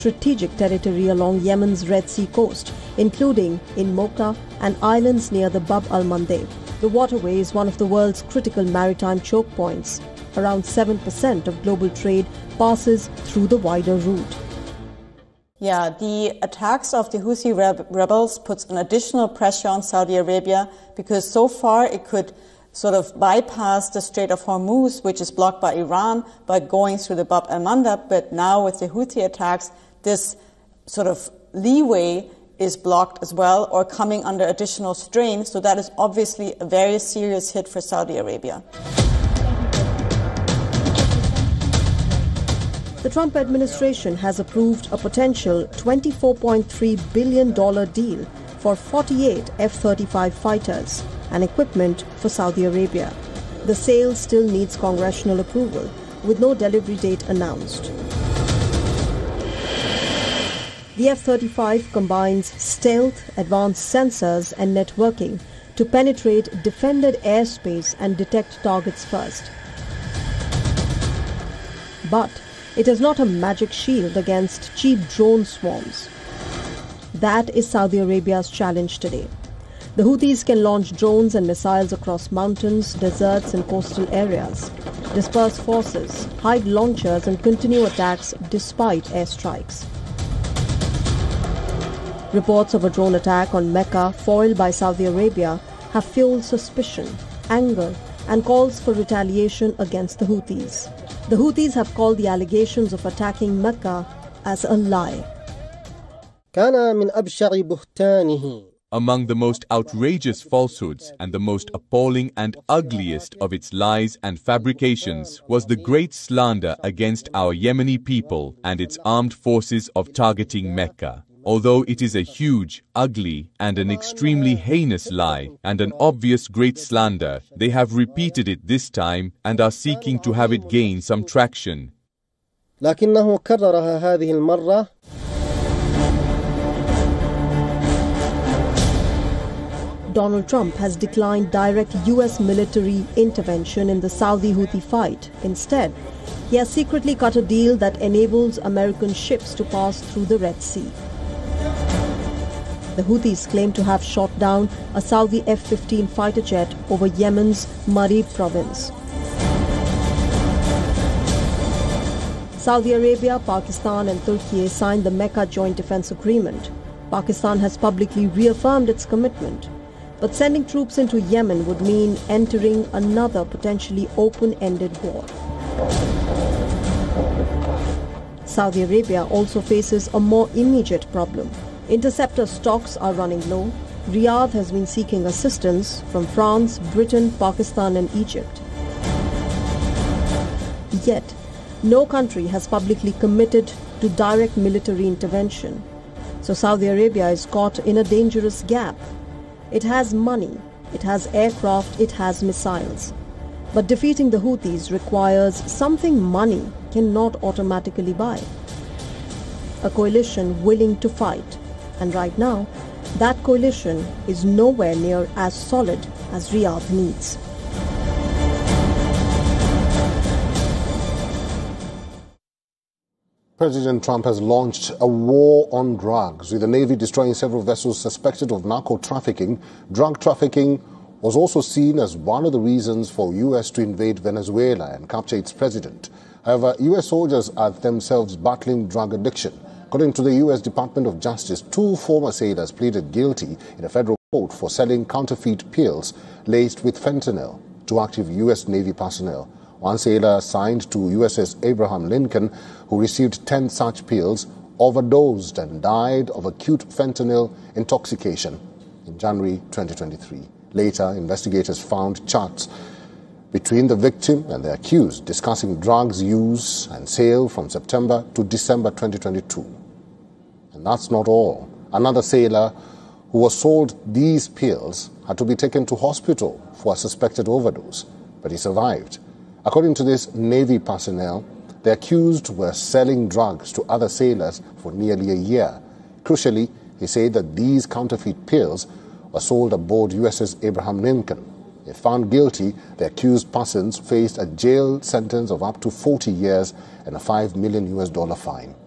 strategic territory along Yemen's Red Sea coast, including in Mocha and islands near the Bab al-Mandeb. The waterway is one of the world's critical maritime choke points. Around 7% of global trade passes through the wider route. Yeah, the attacks of the Houthi rebels puts an additional pressure on Saudi Arabia because so far it could sort of bypass the Strait of Hormuz, which is blocked by Iran, by going through the Bab al-Mandeb. But now with the Houthi attacks, this sort of leeway is blocked as well or coming under additional strain. So that is obviously a very serious hit for Saudi Arabia. The Trump administration has approved a potential $24.3 billion deal for 48 F-35 fighters and equipment for Saudi Arabia. The sale still needs congressional approval, with no delivery date announced. The F-35 combines stealth, advanced sensors and networking to penetrate defended airspace and detect targets first. But it is not a magic shield against cheap drone swarms. That is Saudi Arabia's challenge today. The Houthis can launch drones and missiles across mountains, deserts and coastal areas, disperse forces, hide launchers and continue attacks despite airstrikes. Reports of a drone attack on Mecca foiled by Saudi Arabia have fueled suspicion, anger and calls for retaliation against the Houthis. The Houthis have called the allegations of attacking Mecca as a lie. Among the most outrageous falsehoods and the most appalling and ugliest of its lies and fabrications was the great slander against our Yemeni people and its armed forces of targeting Mecca. Although it is a huge, ugly, and an extremely heinous lie and an obvious great slander, they have repeated it this time and are seeking to have it gain some traction. لكنه كررها هذه المرة. Donald Trump has declined direct U.S. military intervention in the Saudi Houthi fight. Instead, he has secretly cut a deal that enables American ships to pass through the Red Sea. The Houthis claim to have shot down a Saudi F-15 fighter jet over Yemen's Marib province. Saudi Arabia, Pakistan and Turkey signed the Mecca Joint Defense Agreement. Pakistan has publicly reaffirmed its commitment. But sending troops into Yemen would mean entering another potentially open-ended war. Saudi Arabia also faces a more immediate problem. Interceptor stocks are running low. Riyadh has been seeking assistance from France, Britain, Pakistan and Egypt. Yet, no country has publicly committed to direct military intervention. So Saudi Arabia is caught in a dangerous gap. It has money, it has aircraft, it has missiles. But defeating the Houthis requires something money cannot automatically buy. A coalition willing to fight. And right now, that coalition is nowhere near as solid as Riyadh needs. President Trump has launched a war on drugs, with the Navy destroying several vessels suspected of narco-trafficking. Drug trafficking was also seen as one of the reasons for U.S. to invade Venezuela and capture its president. However, U.S. soldiers are themselves battling drug addiction. According to the U.S. Department of Justice, 2 former sailors pleaded guilty in a federal court for selling counterfeit pills laced with fentanyl to active U.S. Navy personnel. One sailor assigned to USS Abraham Lincoln, who received 10 such pills, overdosed and died of acute fentanyl intoxication in January 2023. Later, investigators found chats between the victim and the accused discussing drugs use and sale from September to December 2022. And that's not all. Another sailor who was sold these pills had to be taken to hospital for a suspected overdose, but he survived. According to this Navy personnel, the accused were selling drugs to other sailors for nearly a year. Crucially, he said that these counterfeit pills were sold aboard USS Abraham Lincoln. If found guilty, the accused persons faced a jail sentence of up to 40 years and a $5 million fine.